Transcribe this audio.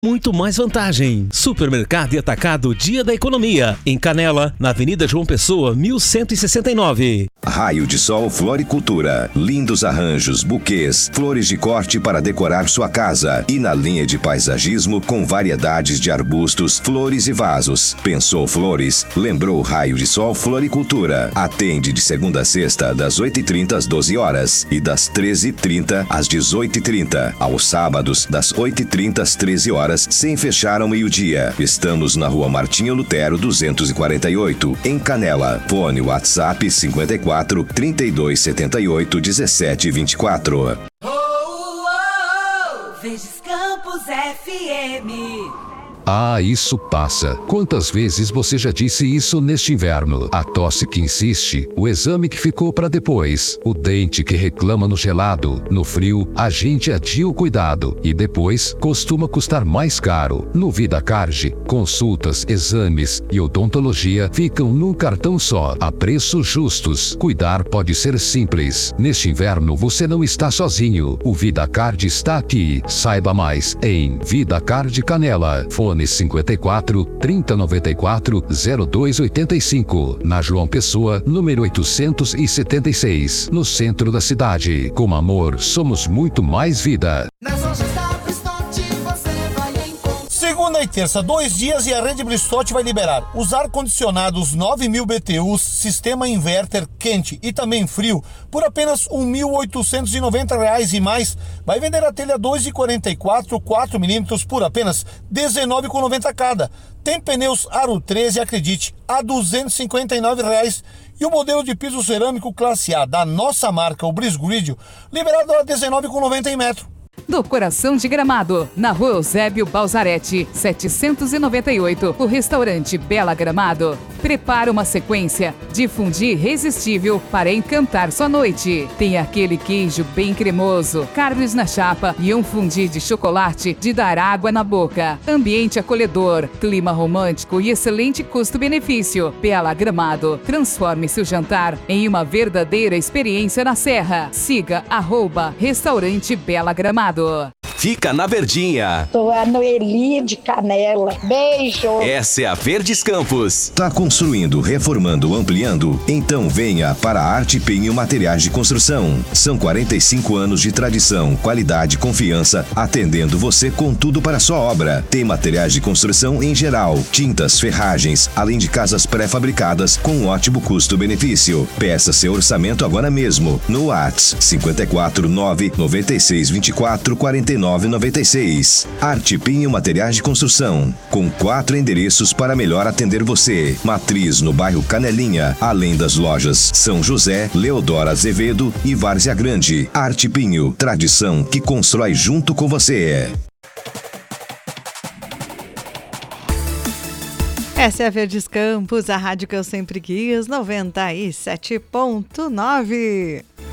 Muito mais vantagem. Supermercado e Atacado Dia da Economia. Em Canela, na Avenida João Pessoa, 1169. Raio de Sol Floricultura. Lindos arranjos, buquês, flores de corte para decorar sua casa. E na linha de paisagismo com variedades de arbustos, flores e vasos. Pensou flores? Lembrou Raio de Sol Floricultura. Atende de segunda a sexta, das 8h30 às 12 horas. E das 13h30 às 18h30. Aos sábados, das 8h30 às 13 horas. Sem fechar ao meio-dia. Estamos na Rua Martinho Lutero 248, em Canela. Fone WhatsApp 54 3278 1724. Verdes Campos FM. Ah, isso passa. Quantas vezes você já disse isso neste inverno? A tosse que insiste, o exame que ficou para depois, o dente que reclama no gelado. No frio, a gente adia o cuidado e depois costuma custar mais caro. No VidaCard, consultas, exames e odontologia ficam num cartão só, a preços justos. Cuidar pode ser simples. Neste inverno você não está sozinho. O VidaCard está aqui. Saiba mais em VidaCard Canela. Fone 54 3094 0285, na João Pessoa, número 876, no centro da cidade. Com amor, somos muito mais vida. Segunda e terça, 2 dias e a rede Bristol vai liberar os ar-condicionados 9.000 BTUs, sistema inverter quente e também frio, por apenas R$ 1.890 e mais. Vai vender a telha 2,44, 4mm por apenas R$ 19,90 cada. Tem pneus Aro 13, acredite, a R$ 259. E o modelo de piso cerâmico classe A da nossa marca, o Brisgrid, liberado a R$ 19,90 em metro. Do Coração de Gramado, na Rua Eusébio Balzarete, 798, o restaurante Bela Gramado prepara uma sequência de fundi irresistível para encantar sua noite. Tem aquele queijo bem cremoso, carnes na chapa e um fundi de chocolate de dar água na boca. Ambiente acolhedor, clima romântico e excelente custo-benefício. Bela Gramado, transforme seu jantar em uma verdadeira experiência na Serra. Siga @restaurante Bela Gramado. Fica na Verdinha. Sou a Noeli de Canela. Beijo. Essa é a Verdes Campos. Tá construindo, reformando, ampliando? Então venha para a Arte Pinho Materiais de Construção. São 45 anos de tradição, qualidade, confiança, atendendo você com tudo para a sua obra. Tem materiais de construção em geral, tintas, ferragens, além de casas pré-fabricadas com um ótimo custo-benefício. Peça seu orçamento agora mesmo no WhatsApp 54 996 24 49 96. Arte Pinho Materiais de Construção, com 4 endereços para melhor atender você. Matriz no bairro Canelinha, além das lojas São José, Leodora Azevedo e Várzea Grande. Arte Pinho, tradição que constrói junto com você. Essa é a Verdes Campos, a rádio que eu sempre quis, 97.9.